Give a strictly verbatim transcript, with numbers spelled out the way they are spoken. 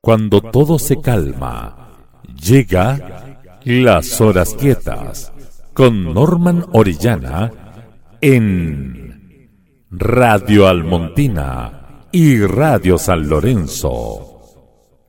cuando todo se calma, llega Las Horas Quietas con Norman Orellana en Radio Almontina y Radio San Lorenzo.